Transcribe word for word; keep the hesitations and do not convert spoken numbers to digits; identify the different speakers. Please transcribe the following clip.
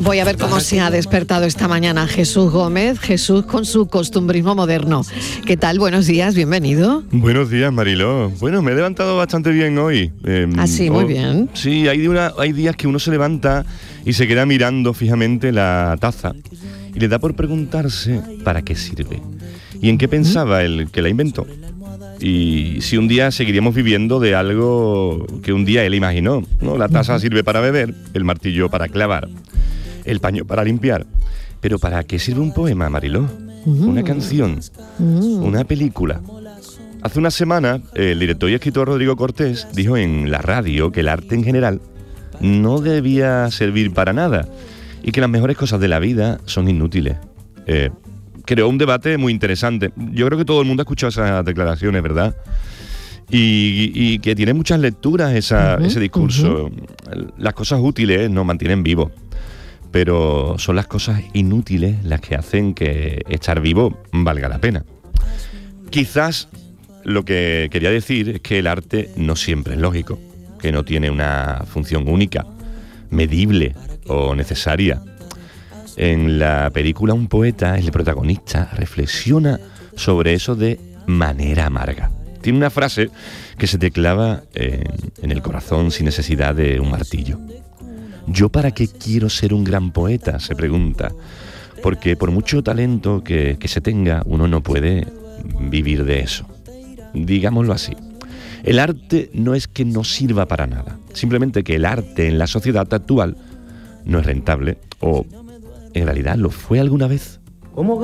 Speaker 1: Voy a ver cómo se ha despertado esta mañana Jesús Gómez, Jesús con su costumbrismo moderno. ¿Qué tal? Buenos días, bienvenido.
Speaker 2: Buenos días, Mariló. Bueno, me he levantado bastante bien hoy. Eh,
Speaker 1: ah, sí, muy bien.
Speaker 2: Sí, hay, una, hay días que uno se levanta y se queda mirando fijamente la taza y le da por preguntarse para qué sirve y en qué pensaba el que la inventó. Y si un día seguiríamos viviendo de algo que un día él imaginó, ¿no? La taza sirve para beber, el martillo para clavar, el paño para limpiar. Pero ¿para qué sirve un poema, Mariló? Uh-huh. Una canción, uh-huh. una película. Hace una semana, el director y escritor Rodrigo Cortés dijo en la radio que el arte en general no debía servir para nada y que las mejores cosas de la vida son inútiles. Eh, creó un debate muy interesante. Yo creo que todo el mundo ha escuchado esas declaraciones, ¿verdad? Y, y que tiene muchas lecturas esa, uh-huh, ese discurso. Uh-huh. Las cosas útiles nos mantienen vivos, pero son las cosas inútiles las que hacen que estar vivo valga la pena. Quizás lo que quería decir es que el arte no siempre es lógico, que no tiene una función única, medible o necesaria. En la película Un poeta, el protagonista reflexiona sobre eso de manera amarga. Tiene una frase que se te clava en, en el corazón sin necesidad de un martillo. ¿Yo para qué quiero ser un gran poeta?, se pregunta. Porque por mucho talento que, que se tenga, uno no puede vivir de eso. Digámoslo así. El arte no es que no sirva para nada. Simplemente que el arte en la sociedad actual no es rentable o en realidad lo fue alguna vez.
Speaker 3: ¿Cómo